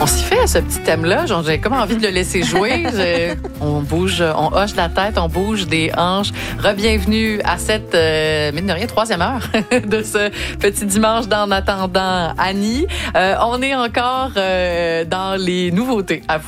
On s'y fait, ce petit thème-là. Genre, j'ai comme envie de le laisser jouer. On bouge, on hoche la tête, on bouge des hanches. Re-bienvenue à cette, mine de rien, 3e heure de ce petit dimanche d'En attendant Annie. On est encore dans les nouveautés à vous.